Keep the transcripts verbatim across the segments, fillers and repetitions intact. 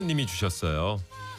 님이 주셨어요.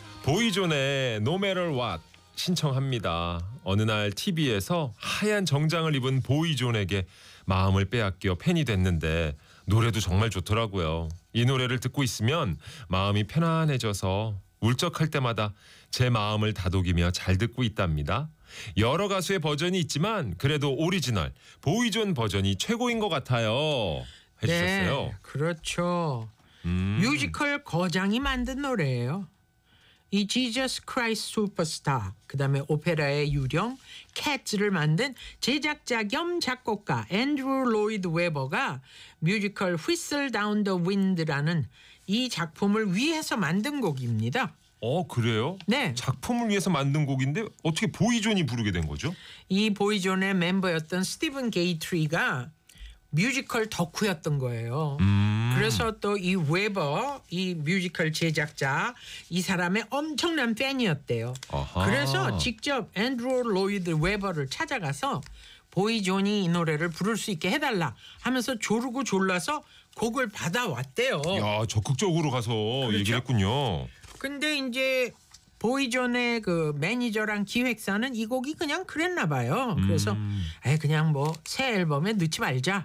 보이존의 No Matter What 신청합니다. 어느 날 티비에서 하얀 정장을 입은 보이존에게 마음을 빼앗겨 팬이 됐는데 노래도 정말 좋더라고요. 이 노래를 듣고 있으면 마음이 편안해져서 울적할 때마다 제 마음을 다독이며 잘 듣고 있답니다. 여러 가수의 버전이 있지만 그래도 오리지널 보이존 버전이 최고인 것 같아요. 해주셨어요. 네, 그렇죠. 음. 뮤지컬 거장이 만든 노래예요. 이 Jesus Christ Superstar, 그다음에 오페라의 유령 캣츠를 만든 제작자 겸 작곡가 앤드루 로이드 웨버가 뮤지컬 Whistle Down the Wind라는 이 작품을 위해서 만든 곡입니다. 어 그래요? 네. 작품을 위해서 만든 곡인데 어떻게 보이존이 부르게 된 거죠? 이 보이존의 멤버였던 스티븐 게이트리가 뮤지컬 덕후였던 거예요. 음. 그래서 또 이 웨버, 이 뮤지컬 제작자, 이 사람의 엄청난 팬이었대요. 아하. 그래서 직접 앤드루 로이드 웨버를 찾아가서 보이존이 이 노래를 부를 수 있게 해달라 하면서 조르고 졸라서 곡을 받아왔대요. 야 적극적으로 가서 그렇죠? 얘기를 했군요. 근데 이제 보이존의 그 매니저랑 기획사는 이 곡이 그냥 그랬나 봐요. 그래서 음. 에이, 그냥 뭐 새 앨범에 넣지 말자.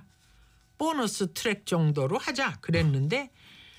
보너스 트랙 정도로 하자 그랬는데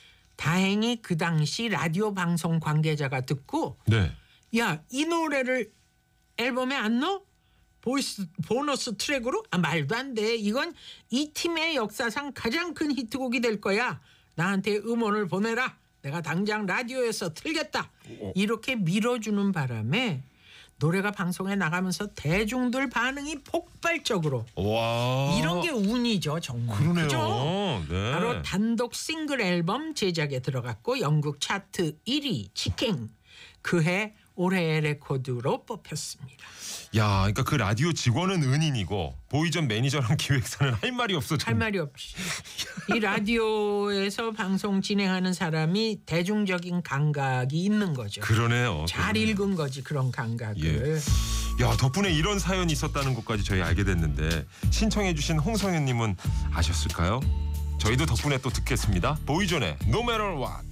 다행히 그 당시 라디오 방송 관계자가 듣고 네. 야, 이 노래를 앨범에 안 넣어? 보이스, 보너스 트랙으로? 아, 말도 안 돼. 이건 이 팀의 역사상 가장 큰 히트곡이 될 거야. 나한테 음원을 보내라. 내가 당장 라디오에서 틀겠다. 이렇게 밀어주는 바람에 노래가 방송에 나가면서 대중들 반응이 폭발적으로. 와. 이런 게 운이죠, 정말. 그러네요. 그죠? 네. 바로 단독 싱글 앨범 제작에 들어갔고 영국 차트 일 위 치킨. 그해 올해의 레코드로 뽑혔습니다. 야, 그러니까 그 라디오 직원은 은인이고 보이존 매니저랑 기획사는 할 말이 없어. 할 정말. 말이 없이. 이 라디오에서 방송 진행하는 사람이 대중적인 감각이 있는 거죠. 그러네요. 잘 그러네요. 읽은 거지, 그런 감각을. 예. 야, 덕분에 이런 사연이 있었다는 것까지 저희 알게 됐는데 신청해주신 홍성현님은 아셨을까요? 저희도 덕분에 또 듣겠습니다. 보이존의 No Matter What.